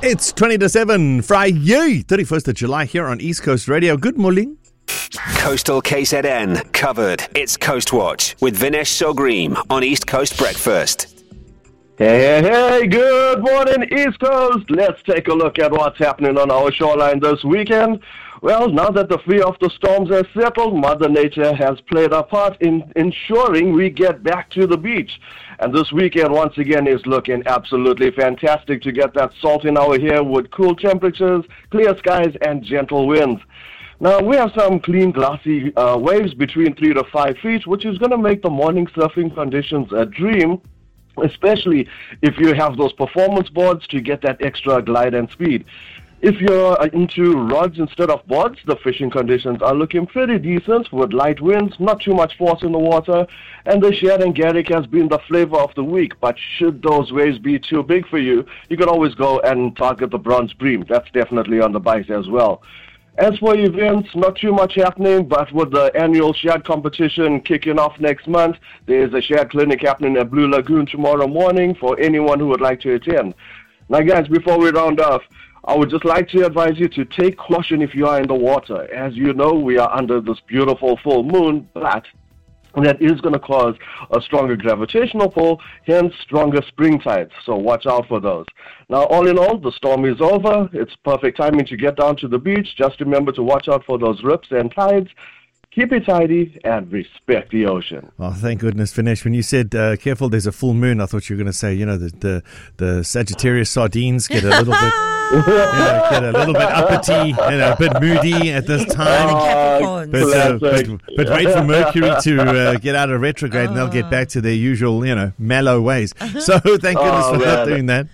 It's 20 to 7, Friday, 31st of July here on East Coast Radio. Good morning. Coastal KZN covered. It's Coast Watch with Vinesh Sogreem on East Coast Breakfast. Hey, good morning, East Coast. Let's take a look at what's happening on our shoreline this weekend. Well, now that the fear of the storms has settled, Mother Nature has played a part in ensuring we get back to the beach. And this weekend, once again, is looking absolutely fantastic to get that salt in our hair with cool temperatures, clear skies, and gentle winds. Now, we have some clean, glassy waves between 3 to 5 feet, which is going to make the morning surfing conditions a dream, especially if you have those performance boards to get that extra glide and speed. If you're into rods instead of boards, the fishing conditions are looking pretty decent with light winds, not too much force in the water, and the shad and garrick has been the flavor of the week. But should those waves be too big for you, you can always go and target the bronze bream. That's definitely on the bite as well. As for events, not too much happening, but with the annual shad competition kicking off next month, there's a shad clinic happening at Blue Lagoon tomorrow morning for anyone who would like to attend. Now, guys, before we round off, I would just like to advise you to take caution if you are in the water. As you know, we are under this beautiful full moon, but that is going to cause a stronger gravitational pull, hence stronger spring tides. So watch out for those. Now, all in all, the storm is over. It's perfect timing to get down to the beach. Just remember to watch out for those rips and tides. Keep it tidy and respect the ocean. Oh, thank goodness, Vinesh. When you said, careful, there's a full moon, I thought you were going to say, the Sagittarius sardines get a little bit... get a little bit uppity and a bit moody at this time. But wait for Mercury to get out of retrograde and they'll get back to their usual, mellow ways. So thank goodness for not doing that.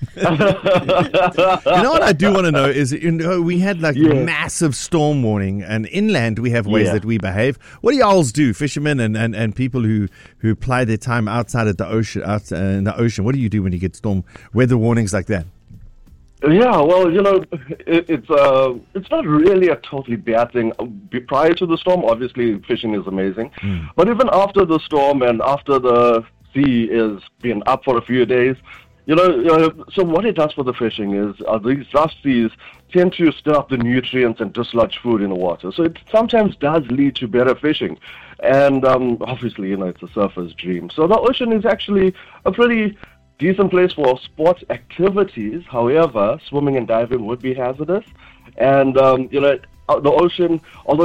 You know what I do want to know is, we had massive storm warning, and inland we have ways that we behave. What do y'all do, fishermen and people who ply their time outside of the ocean, in the ocean? What do you do when you get storm weather warnings like that? Yeah, well, it's not really a totally bad thing. Prior to the storm, obviously, fishing is amazing. But even after the storm and after the sea is been up for a few days, so what it does for the fishing is these rough seas tend to stir up the nutrients and dislodge food in the water. So it sometimes does lead to better fishing. And obviously, it's a surfer's dream. So the ocean is actually a pretty decent place for sports activities. However, swimming and diving would be hazardous. And, the ocean, although